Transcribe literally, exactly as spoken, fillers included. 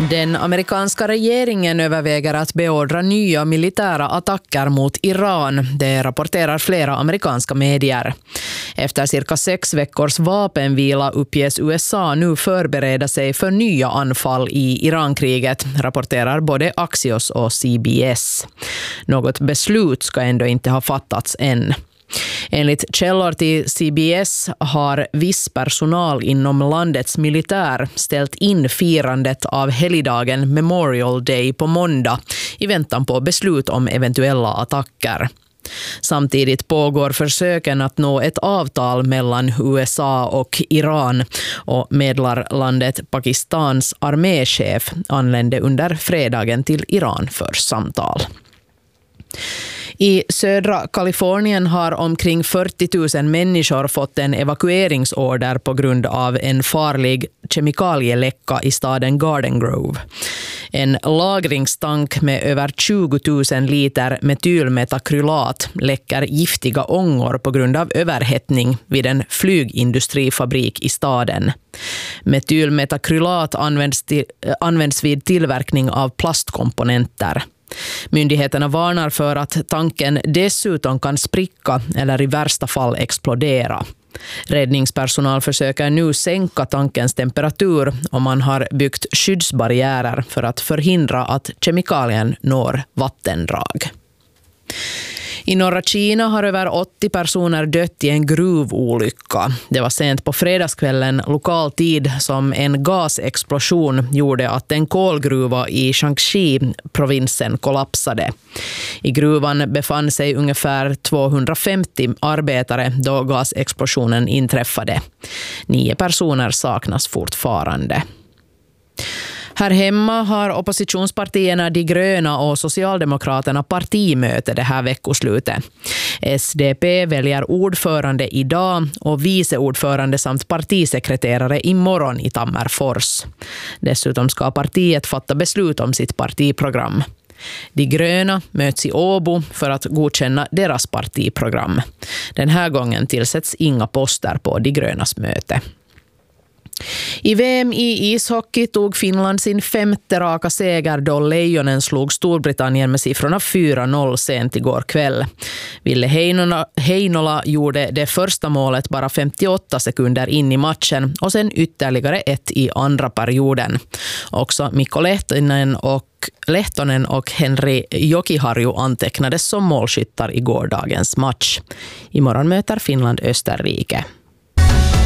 Den amerikanska regeringen överväger att beordra nya militära attacker mot Iran. Det rapporterar flera amerikanska medier. Efter cirka sex veckors vapenvila uppges U S A nu förbereda sig för nya anfall i Irankriget, rapporterar både Axios och C B S. Något beslut ska ändå inte ha fattats än. Enligt källor till C B S har viss personal inom landets militär ställt in firandet av helgdagen Memorial Day på måndag i väntan på beslut om eventuella attacker. Samtidigt pågår försöken att nå ett avtal mellan U S A och Iran, och medlarlandet Pakistans arméchef anlände under fredagen till Iran för samtal. I södra Kalifornien har omkring fyrtio tusen människor fått en evakueringsorder på grund av en farlig kemikalieläcka i staden Garden Grove. En lagringstank med över tjugo tusen liter metylmetakrylat läcker giftiga ångor på grund av överhettning vid en flygindustrifabrik i staden. Metylmetakrylat används, till, används vid tillverkning av plastkomponenter. Myndigheterna varnar för att tanken dessutom kan spricka eller i värsta fall explodera. Räddningspersonal försöker nu sänka tankens temperatur och man har byggt skyddsbarriärer för att förhindra att kemikalien når vattendrag. I norra Kina har över åttio personer dött i en gruvolycka. Det var sent på fredagskvällen lokal tid som en gasexplosion gjorde att en kolgruva i Shaanxi-provinsen kollapsade. I gruvan befann sig ungefär tvåhundrafemtio arbetare då gasexplosionen inträffade. Nio personer saknas fortfarande. Här hemma har oppositionspartierna De gröna och Socialdemokraterna partimöte det här veckoslutet. S D P väljer ordförande idag och viceordförande samt partisekreterare imorgon i Tammerfors. Dessutom ska partiet fatta beslut om sitt partiprogram. De gröna möts i Åbo för att godkänna deras partiprogram. Den här gången tillsätts inga poster på De grönas möte. I V M i ishockey tog Finland sin femte raka seger då Lejonen slog Storbritannien med siffrorna fyra noll sent igår kväll. Ville Heinola, Heinola gjorde det första målet bara femtioåtta sekunder in i matchen och sen ytterligare ett i andra perioden. Också Mikko Lehtonen och Lehtonen och Henri Jokiharju antecknades som målskyttar i gårdagens match. Imorgon möter Finland Österrike.